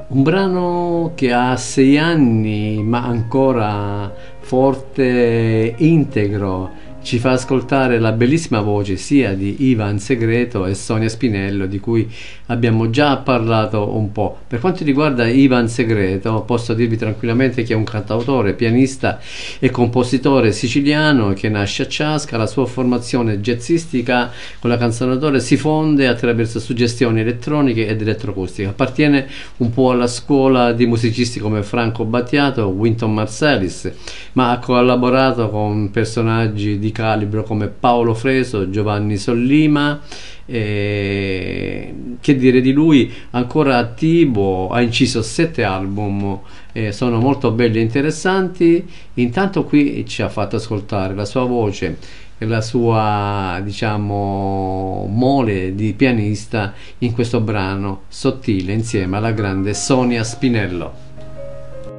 Un brano che ha 6 anni ma ancora forte, integro, ci fa ascoltare la bellissima voce sia di Ivan Segreto e Sonia Spinello, di cui abbiamo già parlato un po'. Per quanto riguarda Ivan Segreto, posso dirvi tranquillamente che è un cantautore, pianista e compositore siciliano che nasce a Ciasca. La sua formazione jazzistica con la canzonatore si fonde attraverso suggestioni elettroniche ed elettroacustica. Appartiene un po' alla scuola di musicisti come Franco Battiato, Wynton Marsalis, ma ha collaborato con personaggi di calibro come Paolo Freso, Giovanni Sollima. Che dire di lui, ancora attivo, ha inciso 7 album, sono molto belli e interessanti. Intanto qui ci ha fatto ascoltare la sua voce e la sua, diciamo, mole di pianista in questo brano sottile insieme alla grande Sonia Spinello.